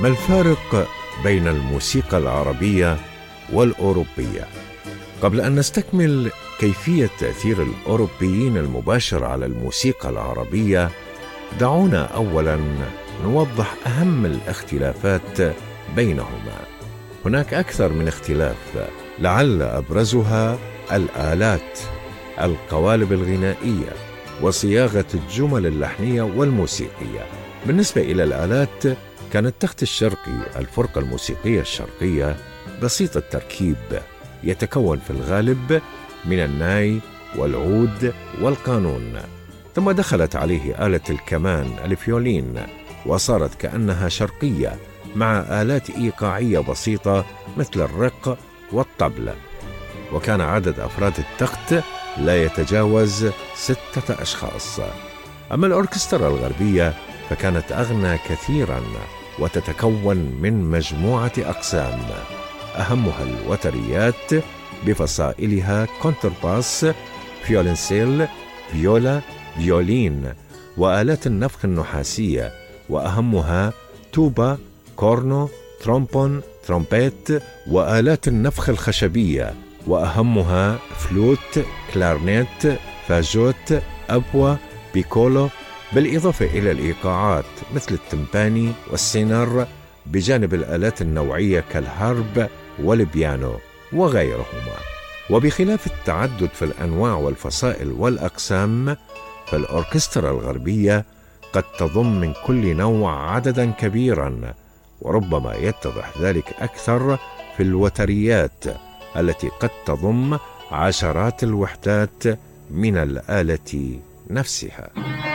ما الفارق بين الموسيقى العربية والأوروبية؟ قبل أن نستكمل كيفية تأثير الأوروبيين المباشر على الموسيقى العربية، دعونا أولاً نوضح أهم الاختلافات بينهما. هناك أكثر من اختلاف، لعل أبرزها الآلات، القوالب الغنائية، وصياغة الجمل اللحنية والموسيقية. بالنسبة إلى الآلات، كان التخت الشرقي، الفرقة الموسيقية الشرقية، بسيط التركيب، يتكون في الغالب من الناي والعود والقانون، ثم دخلت عليه آلة الكمان الفيولين، وصارت كأنها شرقية مع آلات إيقاعية بسيطة مثل الرق والطبل. وكان عدد أفراد التخت لا يتجاوز 6 أشخاص. أما الأوركسترا الغربية فكانت أغنى كثيراً، وتتكون من مجموعة أقسام، أهمها الوتريات بفصائلها كونترباس، فيولنسيل، فيولا، فيولين، وآلات النفخ النحاسية، وأهمها توبا، كورنو، ترومبون، ترومبيت، وآلات النفخ الخشبية، وأهمها فلوت، كلارنيت، فاجوت، أبوا، بيكولو، بالإضافة إلى الإيقاعات مثل التمباني والسينار، بجانب الآلات النوعية كالهارب والبيانو وغيرهما. وبخلاف التعدد في الأنواع والفصائل والأقسام، فالأوركسترا الغربية قد تضم من كل نوع عددا كبيرا، وربما يتضح ذلك أكثر في الوتريات التي قد تضم عشرات الوحدات من الآلة نفسها.